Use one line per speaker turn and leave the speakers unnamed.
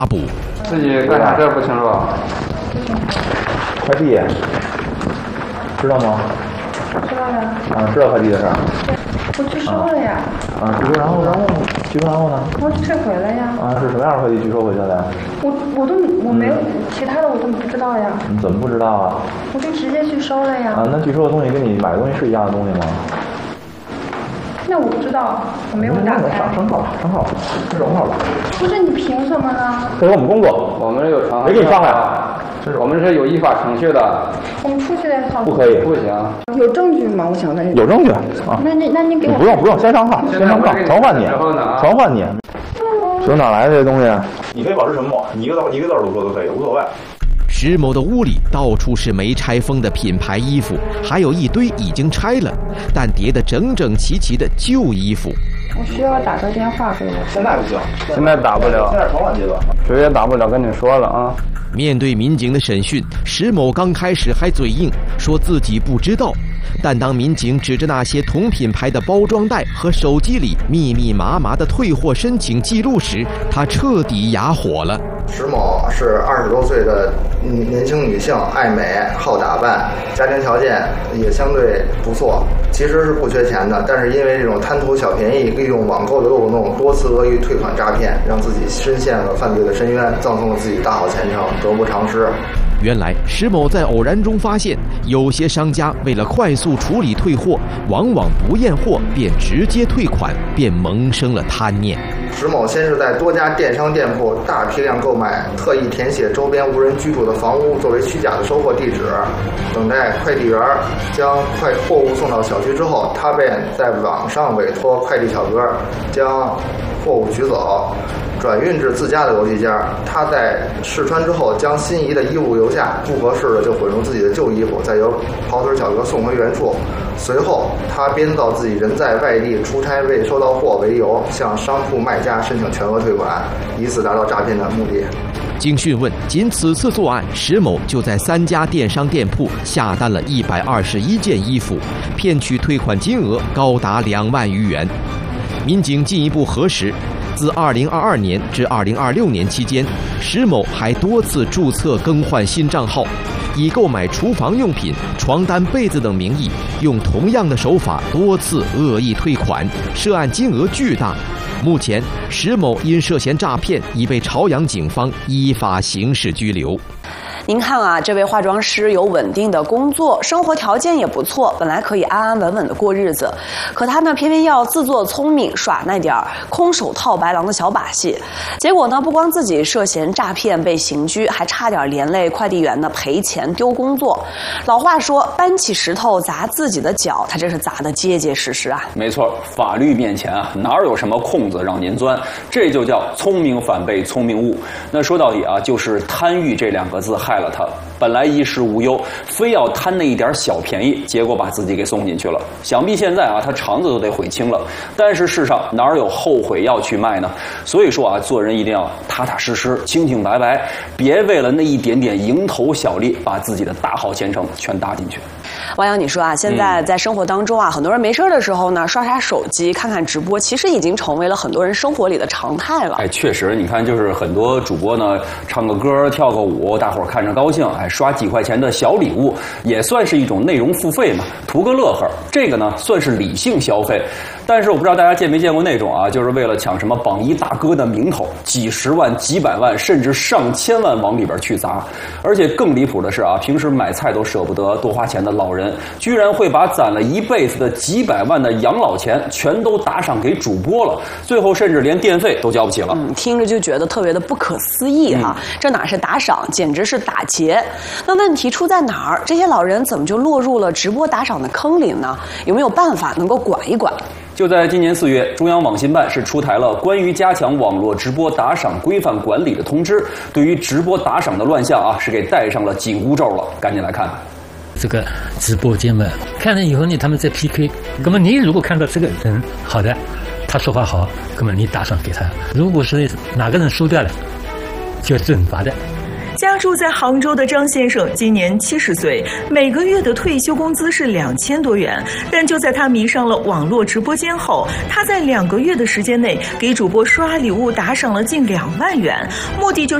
捕。
自己干啥事不清楚？
快递，知道吗？
知道呀。
知道快递的事儿。
我拒收了呀。
拒收然后呢？
我退回了呀。
是什么样的快递拒收回去的？
我没有其他的我都不知道呀。
你怎么不知道啊？
我就直接拒收了呀。
那拒收的东西跟你买的东西是一样的东西吗？
那我不知道，我没有打开。
上号了，这是号了。
不是你凭什么呢？
这是我们工作，
我们有程序。
没给你上来。
我们是有依法程序的。
我们出去再上。
不可以，
不行。
有证据吗？我想问。
有证据啊。
那你给我。
不用，先上号，传唤你。从哪来的这东西？你可以保持沉默，你一个字都说都可以，无所谓。
石某的屋里到处是没拆封的品牌衣服，还有一堆已经拆了但叠得整整齐齐的旧衣服。
我需要打个电话给我。
现在不行，
现在打不了，
现在传唤阶段，
直接打不了，跟你说了啊。
面对民警的审讯，石某刚开始还嘴硬，说自己不知道。但当民警指着那些同品牌的包装袋和手机里密密麻麻的退货申请记录时，他彻底哑火了。
石某是20多岁的年轻女性，爱美好打扮，家庭条件也相对不错，其实是不缺钱的，但是因为这种贪图小便宜，利用网购的漏洞，多次恶意退款诈骗，让自己深陷了犯罪的深渊，葬送了自己大好前程，得不偿失。
原来石某在偶然中发现，有些商家为了快速处理退货，往往不验货便直接退款，便萌生了贪念。
石某先是在多家电商店铺大批量购买，特意填写周边无人居住的房屋作为虚假的收货地址，等待快递员将货物送到小区之后，他便在网上委托快递小哥将货物取走，转运至自家的邮寄件。他在试穿之后，将心仪的衣物留下，不合适的就混入自己的旧衣服，再由跑腿小哥送回原处。随后，他编造自己人在外地出差未收到货为由，向商铺卖家申请全额退款，以此达到诈骗的目的。
经讯问，仅此次作案，石某就在3家电商店铺下单了121件衣服，骗取退款金额高达2万余元。民警进一步核实，自2022年至2026年期间，石某还多次注册更换新账号，以购买厨房用品、床单、被子等名义，用同样的手法多次恶意退款，涉案金额巨大。目前，石某因涉嫌诈骗已被朝阳警方依法刑事拘留。
您看啊，这位化妆师有稳定的工作，生活条件也不错，本来可以安安稳稳的过日子，可他呢偏偏要自作聪明，耍那点空手套白狼的小把戏，结果呢不光自己涉嫌诈骗被刑拘，还差点连累快递员呢赔钱丢工作。老话说，搬起石头砸自己的脚，他这是砸得结结实实啊。
没错，法律面前啊，哪有什么空子让您钻？这就叫聪明反被聪明误。那说到底啊，就是贪欲这2个字害了他。本来衣食无忧，非要贪那一点小便宜，结果把自己给送进去了。想必现在啊，他肠子都得悔青了。但是世上哪有后悔药去卖呢？所以说啊，做人一定要踏踏实实、清清白白，别为了那一点点蝇头小利，把自己的大好前程全搭进去。
王洋，你说啊，现在在生活当中啊，很多人没事的时候呢，刷刷手机、看看直播，其实已经成为了很多人生活里的常态了。
哎，确实，你看，就是很多主播呢，唱个歌、跳个舞，大伙儿看着高兴，哎，刷几块钱的小礼物，也算是一种内容付费嘛，图个乐呵。这个呢，算是理性消费。但是我不知道大家见没见过那种啊，就是为了抢什么榜一大哥的名头，几十万、几百万，甚至上千万往里边去砸。而且更离谱的是啊，平时买菜都舍不得多花钱的老人，居然会把攒了一辈子的几百万的养老钱全都打赏给主播了，最后甚至连电费都交不起了。
听着就觉得特别的不可思议啊！这哪是打赏，简直是打劫。那问题出在哪儿？这些老人怎么就落入了直播打赏的坑里呢？有没有办法能够管一管？
就在今年4月，中央网信办是出台了关于加强网络直播打赏规范管理的通知，对于直播打赏的乱象啊，是给戴上了紧箍咒了。赶紧来看看。
这个直播间嘛，看了以后呢，他们在 PK。那么你如果看到这个人好的，他说话好，那么你打赏给他；如果是哪个人输掉了，就要惩罚的。
家住在杭州的张先生今年70岁，每个月的退休工资是2000多元。但就在他迷上了网络直播间后，他在2个月的时间内给主播刷礼物打赏了近2万元，目的就是